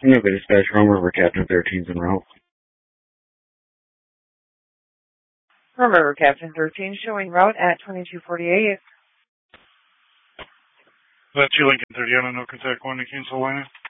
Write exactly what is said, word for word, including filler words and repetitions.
Nova Dispatch, Rome River, Captain thirteen's en route. Rome River, Captain thirteen, showing route at twenty-two forty-eight. That's you, Lincoln thirty, on a no contact one to cancel line.